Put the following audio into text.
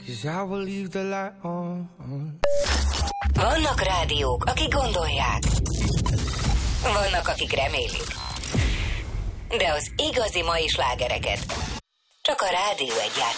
'cause I will leave the light on. Vannak rádiók, akik gondolják. Vannak, akik remélik. De az igazi mai slágereket csak a Rádió 1 játszik.